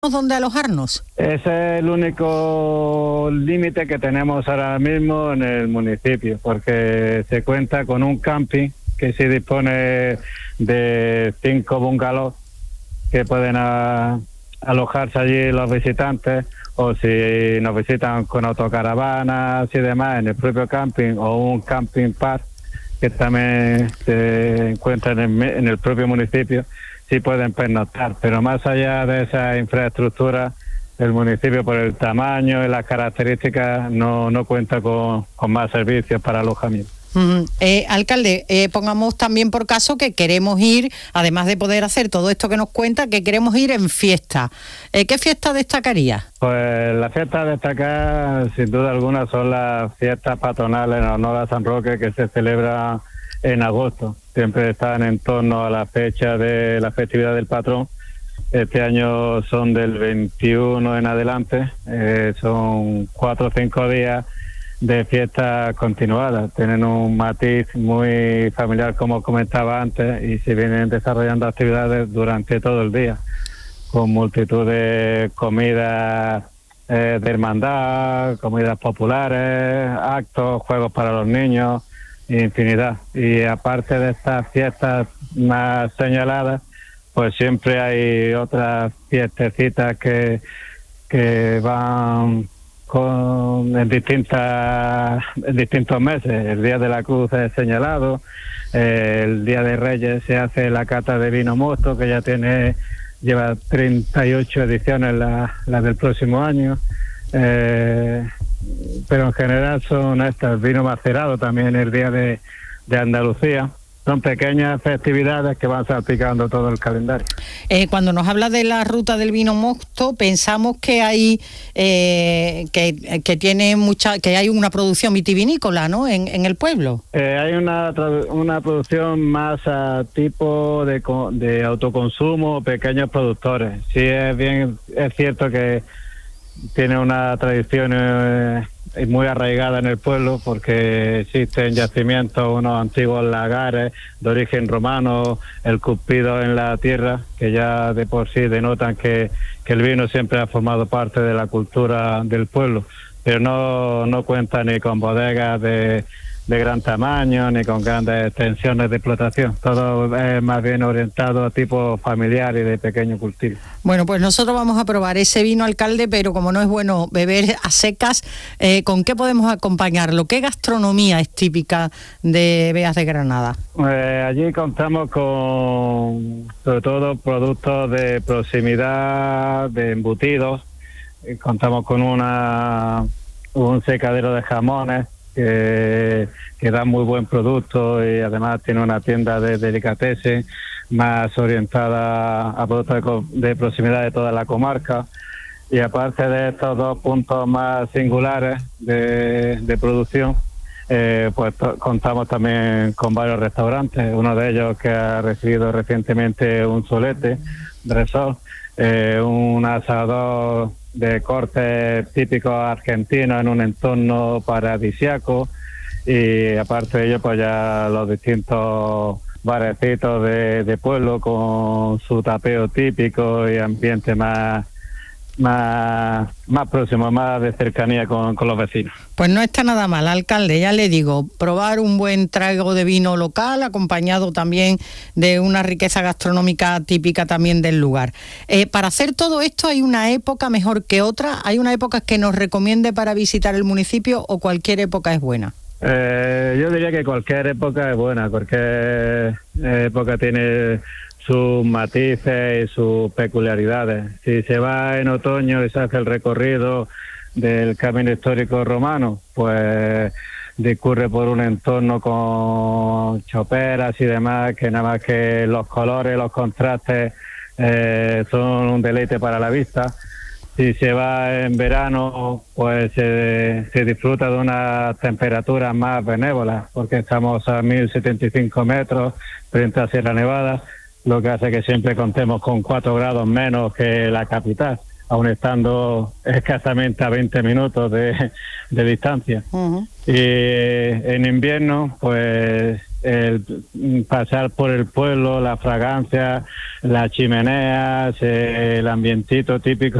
¿Dónde alojarnos? Ese es el único límite que tenemos ahora mismo en el municipio, porque se cuenta con un camping que se dispone de 5 bungalows que pueden alojarse allí los visitantes, o si nos visitan con autocaravanas y demás en el propio camping, o un camping park que también se encuentra en el propio municipio, sí pueden pernoctar. Pero más allá de esa infraestructura, el municipio, por el tamaño y las características, no cuenta con más servicios para alojamiento. Alcalde, pongamos también por caso que queremos ir, además de poder hacer todo esto que nos cuenta, que queremos ir en fiesta. ¿Qué fiesta destacaría? Pues la fiesta a destacar, sin duda alguna, son las fiestas patronales en honor a San Roque, que se celebran en agosto. Siempre están en torno a la fecha de la festividad del patrón. Este año son del 21 en adelante, son 4 o 5 días de fiestas continuadas. Tienen un matiz muy familiar, como comentaba antes, y se vienen desarrollando actividades durante todo el día, con multitud de comidas de hermandad, comidas populares, actos, juegos para los niños, infinidad. Y aparte de estas fiestas más señaladas, pues siempre hay otras fiestecitas que van en distintos meses. El Día de la Cruz es señalado, el Día de Reyes se hace la cata de vino mosto, que ya lleva 38 ediciones la del próximo año, pero en general son estas. Vino macerado también el Día de Andalucía. Son pequeñas festividades que van salpicando todo el calendario. Cuando nos habla de la ruta del vino mosto, pensamos que hay que tiene que hay una producción vitivinícola, ¿no? En el pueblo. Hay una producción más a tipo de autoconsumo, pequeños productores. Sí, es cierto que tiene una tradición muy arraigada en el pueblo, porque existen yacimientos, unos antiguos lagares de origen romano, el cupido en la tierra, que ya de por sí denotan que el vino siempre ha formado parte de la cultura del pueblo, pero no cuenta ni con bodegas de gran tamaño, ni con grandes extensiones de explotación. Todo es más bien orientado a tipo familiar y de pequeño cultivo. Bueno, pues nosotros vamos a probar ese vino, alcalde, pero como no es bueno beber a secas, ¿con qué podemos acompañarlo? ¿Qué gastronomía es típica de Beas de Granada? Allí contamos con, sobre todo, productos de proximidad, de embutidos. Contamos con un secadero de jamones que da muy buen producto, y además tiene una tienda de delicatessen más orientada a productos de proximidad de toda la comarca. Y aparte de estos dos puntos más singulares de producción, pues contamos también con varios restaurantes. Uno de ellos que ha recibido recientemente un solete de Resort, un asador de corte típico argentino en un entorno paradisiaco, y aparte de ello, pues ya los distintos barecitos de pueblo con su tapeo típico y ambiente más próximo, más de cercanía con los vecinos. Pues no está nada mal, alcalde, ya le digo, probar un buen trago de vino local, acompañado también de una riqueza gastronómica típica también del lugar. Para hacer todo esto, ¿hay una época mejor que otra? ¿Hay una época que nos recomiende para visitar el municipio, o cualquier época es buena? Yo diría que cualquier época es buena, cualquier época tiene sus matices y sus peculiaridades. Si se va en otoño y se hace el recorrido del camino histórico romano, pues discurre por un entorno con choperas y demás, que nada más que los colores, los contrastes son un deleite para la vista. Si se va en verano, pues se disfruta de unas temperaturas más benévolas, porque estamos a 1075 metros frente a Sierra Nevada, lo que hace que siempre contemos con 4 grados menos que la capital, aun estando escasamente a 20 minutos de distancia. Uh-huh. Y en invierno, pues el pasar por el pueblo, la fragancia, las chimeneas, el ambientito típico